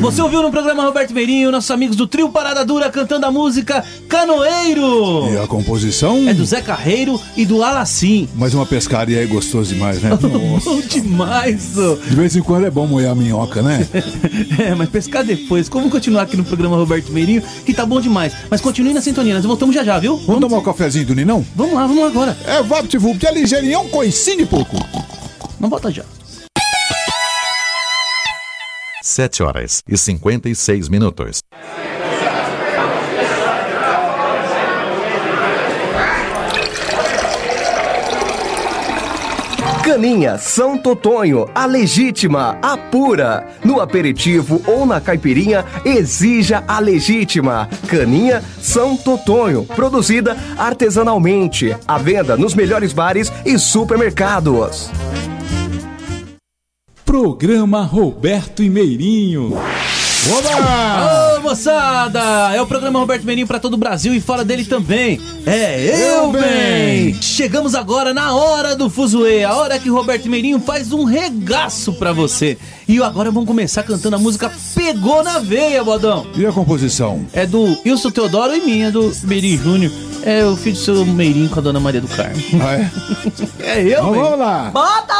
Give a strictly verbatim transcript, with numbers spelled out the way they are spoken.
Você ouviu no programa Roberto Meirinho, nossos amigos do Trio Parada Dura cantando a música Canoeiro. E a composição? É do Zé Carreiro e do Alacim. Mas uma pescaria é gostoso demais, né? Bom demais. Ô. De vez em quando é bom moer a minhoca, né? É, mas pescar depois. Como continuar aqui no programa Roberto Meirinho, que tá bom demais. Mas continue na sintonia, nós voltamos já já, viu? Vamos, vamos tomar um cafezinho do Ninão? Vamos lá, vamos lá agora. É, VaptVupt, é ligeirinho, um coicinho e pouco. Não volta já. sete horas e cinquenta e seis minutos. Caninha São Totonho, a legítima, a pura. No aperitivo ou na caipirinha, exija a legítima. Caninha São Totonho, produzida artesanalmente. À venda nos melhores bares e supermercados. Programa Roberto e Meirinho. Oba! Ô, moçada! É o programa Roberto Meirinho pra todo o Brasil e fora dele também. É Eu Bem! Chegamos agora na hora do fuzuê, a hora que o Roberto Meirinho faz um regaço pra você. E agora vamos começar cantando a música Pegou na Veia, Bodão. E a composição? É do Wilson Teodoro e minha, do Meirinho Júnior. É o filho do seu Meirinho com a dona Maria do Carmo. Ah, é? É eu, Então, vamos lá. Bota!